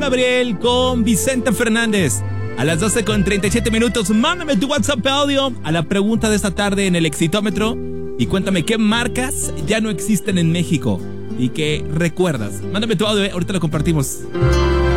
Gabriel con Vicente Fernández. A las 12:37 mándame tu WhatsApp audio a la pregunta de esta tarde en el Exitómetro y cuéntame qué marcas ya no existen en México y qué recuerdas. Mándame tu audio, ahorita lo compartimos.